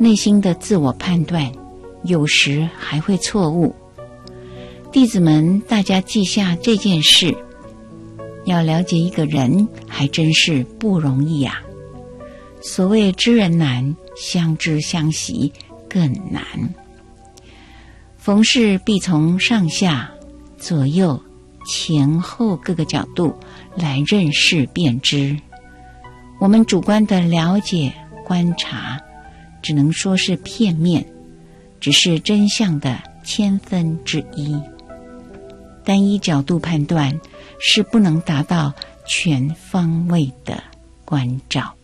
内心的自我判断有时还会错误。弟子们，大家记下这件事，要了解一个人还真是不容易啊。所谓知人难，相知相惜更难。逢事必从上下、左右、前后各个角度来认识辨知。我们主观的了解、观察，只能说是片面，只是真相的1/1000。单一角度判断是不能达到全方位的关照。